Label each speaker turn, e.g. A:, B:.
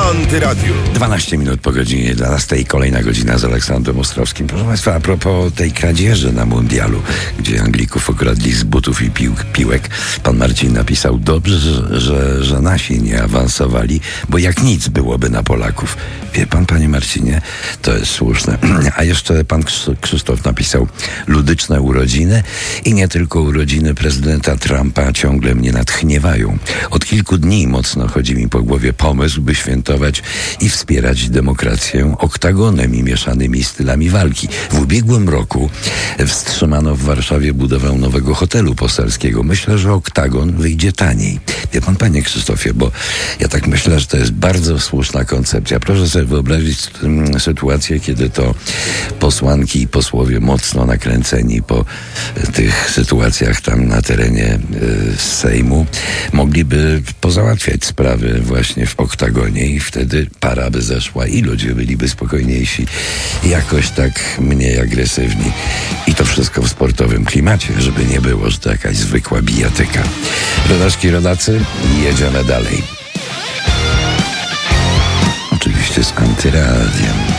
A: Antyradiu.
B: 12 minut po godzinie 11. Kolejna godzina z Aleksandrem Ostrowskim. Proszę Państwa, a propos tej kradzieży na mundialu, gdzie Anglików okradli z butów i piłek, pan Marcin napisał: dobrze, że nasi nie awansowali, bo jak nic byłoby na Polaków. Wie pan, panie Marcinie, to jest słuszne. A jeszcze pan Krzysztof napisał: ludyczne urodziny i nie tylko urodziny prezydenta Trumpa ciągle mnie natchniewają. Od kilku dni mocno chodzi mi po głowie pomysł, by świętować i wspierać demokrację oktagonem i mieszanymi stylami walki. W ubiegłym roku wstrzymano w Warszawie budowę nowego hotelu poselskiego. Myślę, że oktagon wyjdzie taniej. Wie pan, panie Krzysztofie, bo ja tak myślę, że to jest bardzo słuszna koncepcja. Proszę sobie wyobrazić sytuację, kiedy to posłanki i posłowie mocno nakręceni po tych sytuacjach tam na terenie Sejmu mogliby pozałatwiać sprawy właśnie w oktagonie i wtedy para by zeszła i ludzie byliby spokojniejsi, jakoś tak mniej agresywni. I to wszystko w sportowym klimacie, żeby nie było, że to jakaś zwykła bijatyka. Rodaczki, rodacy, jedziemy dalej. Oczywiście z Antyradiem.